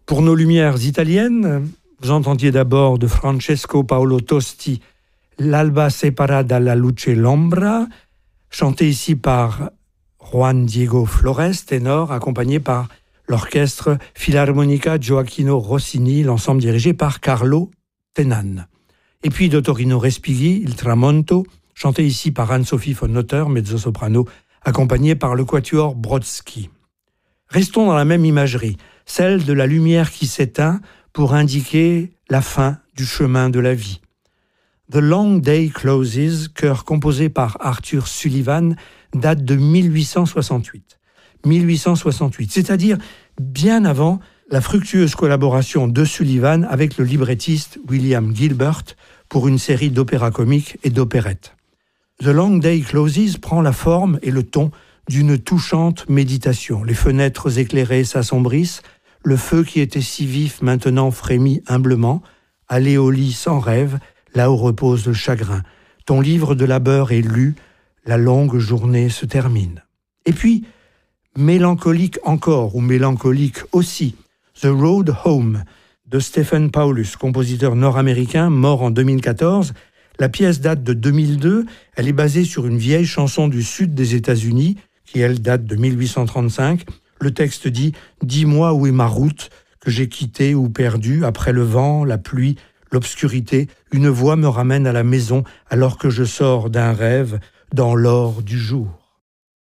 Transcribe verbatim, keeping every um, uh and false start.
Pour nos lumières italiennes, vous entendiez d'abord de Francesco Paolo Tosti L'Alba separa dalla luce l'ombra, chanté ici par Juan Diego Flores, ténor, accompagné par l'orchestre Filarmonica Gioacchino Rossini, l'ensemble dirigé par Carlo Tenan. Et puis de Torino Respighi, Il Tramonto, chanté ici par Anne-Sophie von Notter, mezzo-soprano, accompagné par le quatuor Brodsky. Restons dans la même imagerie, celle de la lumière qui s'éteint pour indiquer la fin du chemin de la vie. The Long Day Closes, chœur composé par Arthur Sullivan, date de mille huit cent soixante-huit. mille huit cent soixante-huit, c'est-à-dire bien avant la fructueuse collaboration de Sullivan avec le librettiste William Gilbert pour une série d'opéras comiques et d'opérettes. The Long Day Closes prend la forme et le ton d'une touchante méditation. Les fenêtres éclairées s'assombrissent, le feu qui était si vif maintenant frémit humblement, allez au lit sans rêve, là où repose le chagrin. Ton livre de labeur est lu, la longue journée se termine. Et puis, mélancolique encore, ou mélancolique aussi, The Road Home, de Stephen Paulus, compositeur nord-américain, mort en deux mille quatorze. La pièce date de deux mille deux, elle est basée sur une vieille chanson du sud des États-Unis, qui elle date de mille huit cent trente-cinq. Le texte dit « Dis-moi où est ma route, que j'ai quittée ou perdue, après le vent, la pluie, l'obscurité, une voix me ramène à la maison alors que je sors d'un rêve dans l'or du jour. »